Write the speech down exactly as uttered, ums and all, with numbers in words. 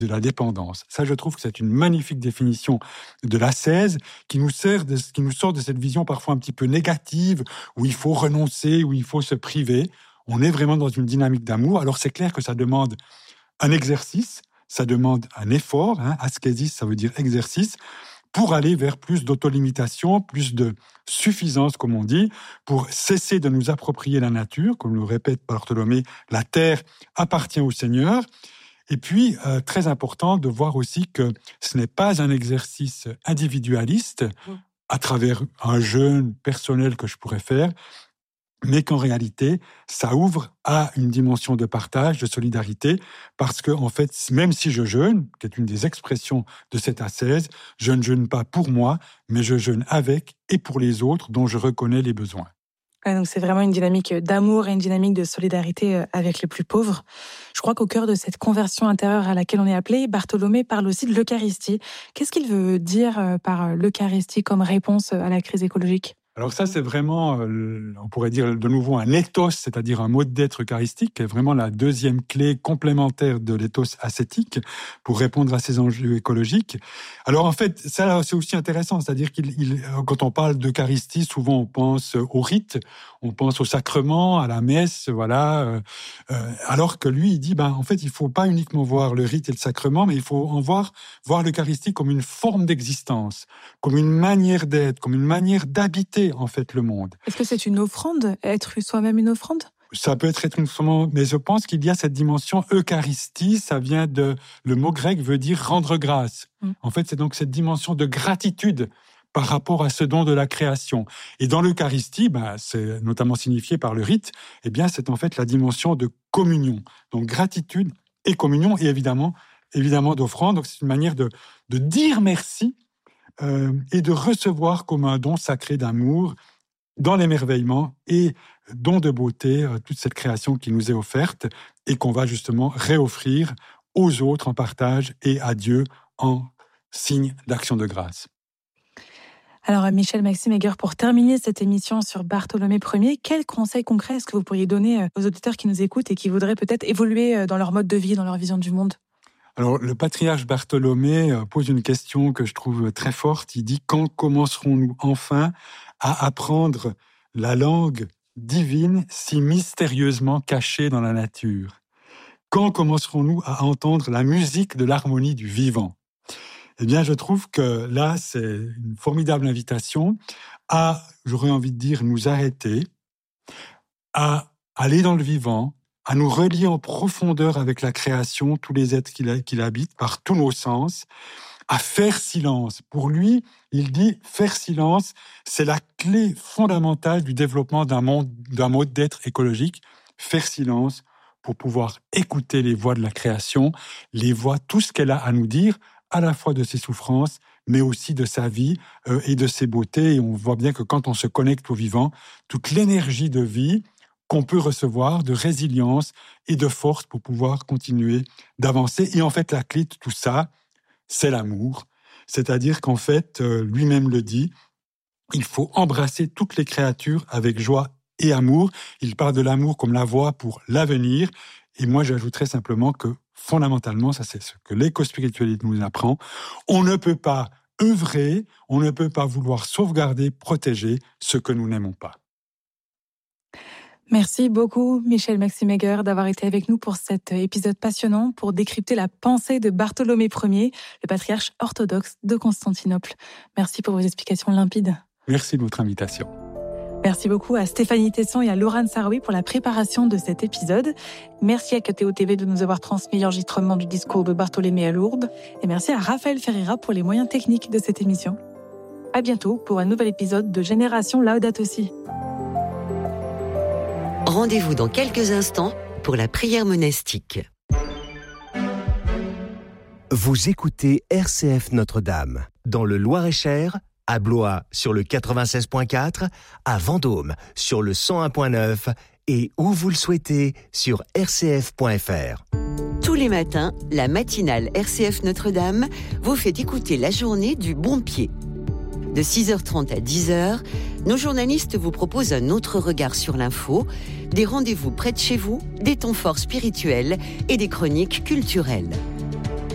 de la dépendance. Ça, je trouve que c'est une magnifique définition de l'ascèse qui nous sert de, qui nous sort de cette vision parfois un petit peu négative, où il faut renoncer, où il faut se priver. On est vraiment dans une dynamique d'amour. Alors, c'est clair que ça demande un exercice, ça demande un effort. Hein. Ascésis, ça veut dire exercice, pour aller vers plus d'autolimitation, plus de suffisance, comme on dit, pour cesser de nous approprier la nature. Comme le répète Bartholomé, la terre appartient au Seigneur. Et puis, euh, très important de voir aussi que ce n'est pas un exercice individualiste à travers un jeûne personnel que je pourrais faire, mais qu'en réalité, ça ouvre à une dimension de partage, de solidarité, parce que, en fait, même si je jeûne, qui est une des expressions de cette ascèse, je ne jeûne pas pour moi, mais je jeûne avec et pour les autres dont je reconnais les besoins. Ouais, donc c'est vraiment une dynamique d'amour et une dynamique de solidarité avec les plus pauvres. Je crois qu'au cœur de cette conversion intérieure à laquelle on est appelé, Bartholomé parle aussi de l'Eucharistie. Qu'est-ce qu'il veut dire par l'Eucharistie comme réponse à la crise écologique ? Alors ça, c'est vraiment, on pourrait dire de nouveau un ethos, c'est-à-dire un mode d'être eucharistique, qui est vraiment la deuxième clé complémentaire de l'ethos ascétique pour répondre à ces enjeux écologiques. Alors en fait, ça c'est aussi intéressant, c'est-à-dire qu'il, il, quand on parle d'Eucharistie, souvent on pense au rite, on pense au sacrement, à la messe, voilà. Euh, euh, alors que lui, il dit, ben en fait, il faut pas uniquement voir le rite et le sacrement, mais il faut en voir voir l'Eucharistie comme une forme d'existence, comme une manière d'être, comme une manière d'habiter en fait le monde. Est-ce que c'est une offrande, être soi-même une offrande ? Ça peut être une offrande, mais je pense qu'il y a cette dimension Eucharistie, ça vient de, le mot grec veut dire rendre grâce. Mm. En fait, c'est donc cette dimension de gratitude par rapport à ce don de la création. Et dans l'Eucharistie, ben, c'est notamment signifié par le rite, eh bien, c'est en fait la dimension de communion. Donc gratitude et communion, et évidemment, évidemment d'offrande. Donc c'est une manière de, de dire merci Euh, et de recevoir comme un don sacré d'amour dans l'émerveillement et don de beauté, euh, toute cette création qui nous est offerte et qu'on va justement réoffrir aux autres en partage et à Dieu en signe d'action de grâce. Alors Michel Maxime Heger, pour terminer cette émission sur Bartholomé Ier, quels conseils concrets est-ce que vous pourriez donner aux auditeurs qui nous écoutent et qui voudraient peut-être évoluer dans leur mode de vie, dans leur vision du monde ? Alors, le patriarche Bartholomé pose une question que je trouve très forte. Il dit « Quand commencerons-nous enfin à apprendre la langue divine si mystérieusement cachée dans la nature ? Quand commencerons-nous à entendre la musique de l'harmonie du vivant ?» Eh bien, je trouve que là, c'est une formidable invitation à, j'aurais envie de dire, nous arrêter, à aller dans le vivant, à nous relier en profondeur avec la création, tous les êtres qui, qui l'habitent, par tous nos sens, à faire silence. Pour lui, il dit, faire silence, c'est la clé fondamentale du développement d'un monde, d'un mode d'être écologique. Faire silence pour pouvoir écouter les voix de la création, les voix, tout ce qu'elle a à nous dire, à la fois de ses souffrances, mais aussi de sa vie euh, et de ses beautés. Et on voit bien que quand on se connecte au vivant, toute l'énergie de vie qu'on peut recevoir, de résilience et de force pour pouvoir continuer d'avancer. Et en fait, la clé de tout ça, c'est l'amour. C'est-à-dire qu'en fait, euh, lui-même le dit, il faut embrasser toutes les créatures avec joie et amour. Il parle de l'amour comme la voie pour l'avenir. Et moi, j'ajouterais simplement que, fondamentalement, ça c'est ce que l'éco-spiritualité nous apprend, on ne peut pas œuvrer, on ne peut pas vouloir sauvegarder, protéger ce que nous n'aimons pas. Merci beaucoup, Michel Maxime Heger, d'avoir été avec nous pour cet épisode passionnant pour décrypter la pensée de Bartholomé Ier, le patriarche orthodoxe de Constantinople. Merci pour vos explications limpides. Merci de votre invitation. Merci beaucoup à Stéphanie Tesson et à Laurent Saroui pour la préparation de cet épisode. Merci à K T O T V de nous avoir transmis l'enregistrement du discours de Bartholomé à Lourdes. Et merci à Raphaël Ferreira pour les moyens techniques de cette émission. À bientôt pour un nouvel épisode de Génération Laudato Si. Rendez-vous dans quelques instants pour la prière monastique. Vous écoutez R C F Notre-Dame, dans le Loir-et-Cher, à Blois sur le quatre-vingt-seize virgule quatre, à Vendôme sur le cent un virgule neuf et où vous le souhaitez sur r c f point f r. Tous les matins, la matinale R C F Notre-Dame vous fait écouter la journée du bon pied. De six heures trente à dix heures, nos journalistes vous proposent un autre regard sur l'info, des rendez-vous près de chez vous, des temps forts spirituels et des chroniques culturelles.